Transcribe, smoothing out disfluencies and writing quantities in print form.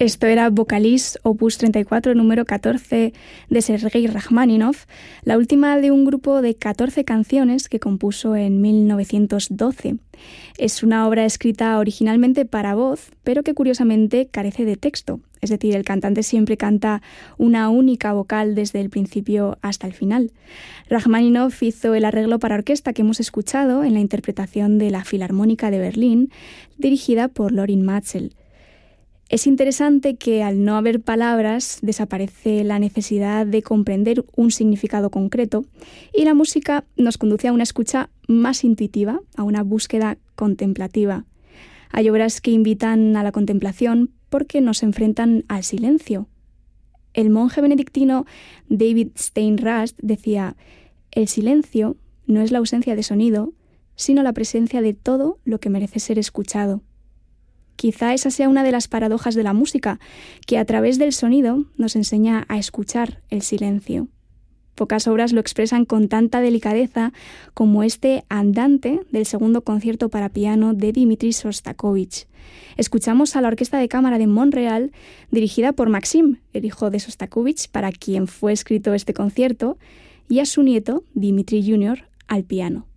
Esto era Vocalist, opus 34, número 14 de Sergei Rachmaninoff, la última de un grupo de 14 canciones que compuso en 1912. Es una obra escrita originalmente para voz, pero que curiosamente carece de texto. Es decir, el cantante siempre canta una única vocal desde el principio hasta el final. Rachmaninoff hizo el arreglo para orquesta que hemos escuchado en la interpretación de la Filarmónica de Berlín, dirigida por Lorin Maazel. Es interesante que al no haber palabras desaparece la necesidad de comprender un significado concreto y la música nos conduce a una escucha más intuitiva, a una búsqueda contemplativa. Hay obras que invitan a la contemplación porque nos enfrentan al silencio. El monje benedictino David Steinrast decía: «El silencio no es la ausencia de sonido, sino la presencia de todo lo que merece ser escuchado». Quizá esa sea una de las paradojas de la música, que a través del sonido nos enseña a escuchar el silencio. Pocas obras lo expresan con tanta delicadeza como este Andante del segundo concierto para piano de Dmitri Shostakovich. Escuchamos a la Orquesta de Cámara de Montreal, dirigida por Maxim, el hijo de Shostakovich, para quien fue escrito este concierto, y a su nieto, Dmitri Jr., al piano.